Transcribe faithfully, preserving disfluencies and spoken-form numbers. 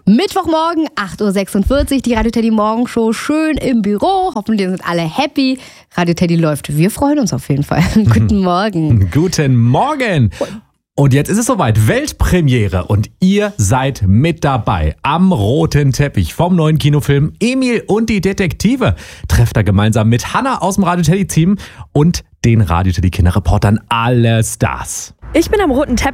Mittwochmorgen, acht Uhr sechsundvierzig, die Radio Teddy Morgenshow, schön im Büro. Hoffentlich sind alle happy. Radio Teddy läuft. Wir freuen uns auf jeden Fall. Guten Morgen. Guten Morgen. Und jetzt ist es soweit, Weltpremiere und ihr seid mit dabei am roten Teppich vom neuen Kinofilm Emil und die Detektive. Trefft da gemeinsam mit Hannah aus dem Radio Teddy Team und den Radio Teddy Kinderreportern alle Stars. Ich bin am roten Teppich